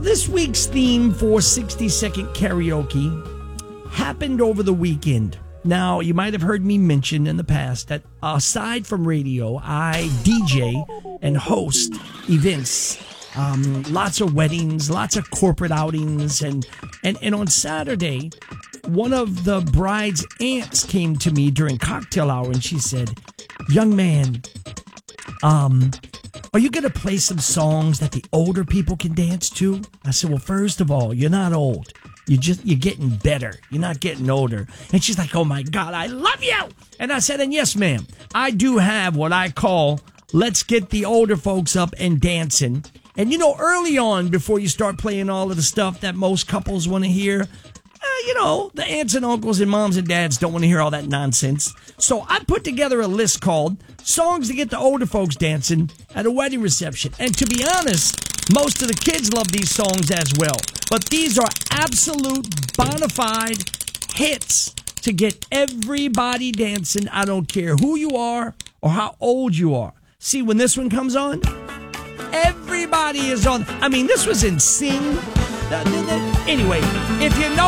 this week's theme for 60-second karaoke happened over the weekend. Now, you might have heard me mention in the past that aside from radio, I DJ and host events. Lots of weddings, lots of corporate outings. And on Saturday, one of the bride's aunts came to me during cocktail hour and she said, "Young man, are you going to play some songs that the older people can dance to?" I said, "Well, first of all, you're not old. You're getting better. You're not getting older." And she's like, "Oh my God, I love you." And I said, "And yes, ma'am, I do have what I call, let's get the older folks up and dancing." And you know, early on, before you start playing all of the stuff that most couples want to hear, the aunts and uncles and moms and dads don't want to hear all that nonsense. So I put together a list called Songs to Get the Older Folks Dancing at a Wedding Reception. And to be honest, most of the kids love these songs as well. But these are absolute bona fide hits to get everybody dancing. I don't care who you are or how old you are. See, when this one comes on, everybody is on. I mean, this was in Sing. Anyway, if you know